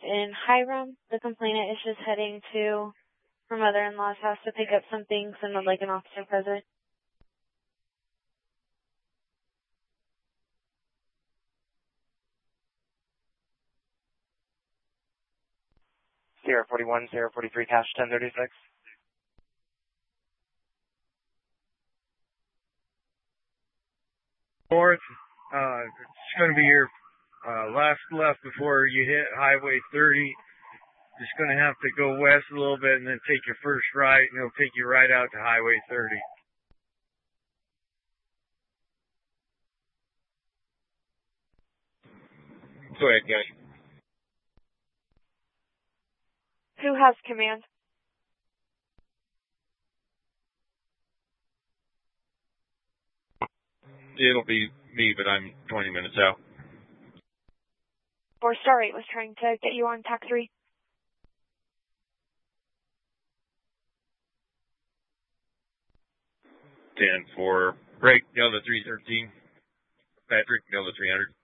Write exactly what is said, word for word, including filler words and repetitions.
in Hiram. The complainant is just heading to her mother-in-law's house to pick up some things and would like an officer present. Sierra forty-one, Sierra forty-three, cash ten thirty-six. North, uh, it's going to be your uh, last left before you hit Highway thirty. Just going to have to go west a little bit and then take your first right, and it'll take you right out to Highway thirty. Go ahead, guys. Who has command? It'll be me, but I'm twenty minutes out. Four Star eight was trying to get you on T A C three. ten four. Break, Delta three thirteen. Patrick, Delta three hundred.